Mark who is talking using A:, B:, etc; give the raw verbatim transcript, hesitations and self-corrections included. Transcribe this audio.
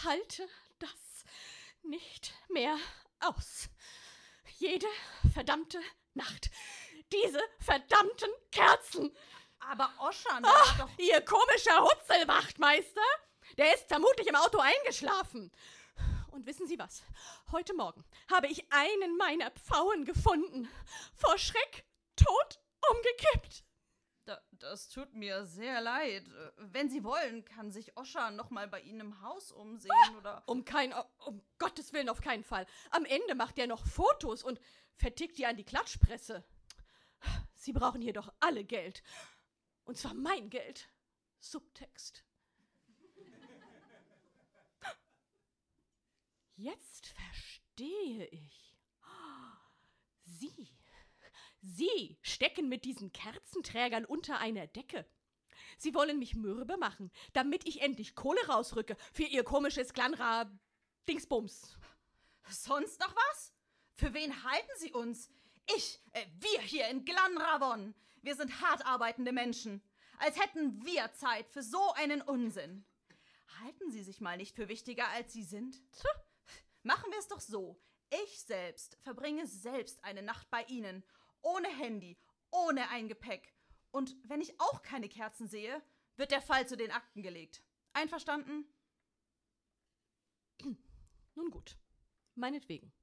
A: halte das nicht mehr aus. Jede verdammte Nacht. Diese verdammten Kerzen.
B: Aber Oschan, der war doch...
A: Ihr komischer Hutzelwachtmeister, der ist vermutlich im Auto eingeschlafen. Und wissen Sie was? Heute Morgen habe ich einen meiner Pfauen gefunden. Vor Schreck tot umgekippt.
B: Da, das tut mir sehr leid. Wenn Sie wollen, kann sich Oschan noch mal bei Ihnen im Haus umsehen, ah, oder...
A: Um kein... Um Gottes Willen, auf keinen Fall. Am Ende macht er noch Fotos und vertickt die an die Klatschpresse. Sie brauchen hier doch alle Geld. Und zwar mein Geld. Subtext. Jetzt verstehe ich. Sie, Sie stecken mit diesen Kerzenträgern unter einer Decke. Sie wollen mich mürbe machen, damit ich endlich Kohle rausrücke für Ihr komisches Glanra-Dingsbums.
B: Sonst noch was? Für wen halten Sie uns? Ich, äh, wir hier in Glanravon. Wir sind hart arbeitende Menschen. Als hätten wir Zeit für so einen Unsinn. Halten Sie sich mal nicht für wichtiger, als Sie sind? Tch. Machen wir es doch so. Ich selbst verbringe selbst eine Nacht bei Ihnen. Ohne Handy, ohne ein Gepäck. Und wenn ich auch keine Kerzen sehe, wird der Fall zu den Akten gelegt. Einverstanden?
A: Nun gut, meinetwegen.